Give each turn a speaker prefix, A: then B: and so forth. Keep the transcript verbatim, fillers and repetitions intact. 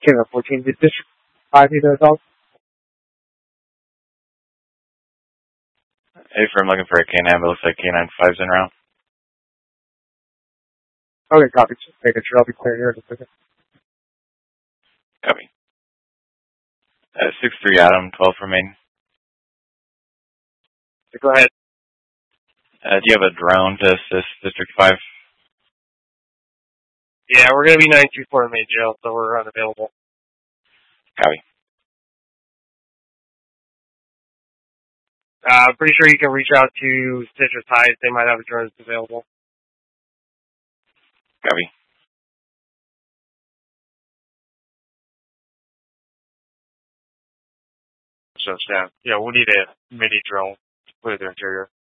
A: Kilo fourteen, did District five need a dog?
B: Hey, firm looking for a K nine, but looks like K nine five's en route.
A: Okay, copy. Just making sure I'll be clear here in a second.
B: Copy. Uh, six three Adam, twelve remaining.
A: Go ahead.
B: Uh, do you have a drone to assist District five?
A: Yeah, we're going to be nine two four in main jail, so we're unavailable.
B: Copy.
A: Uh, I'm pretty sure you can reach out to Citrus Heights. They might have a drone available.
B: Copy.
A: So, yeah, yeah, we'll need a mini drone to put in the interior.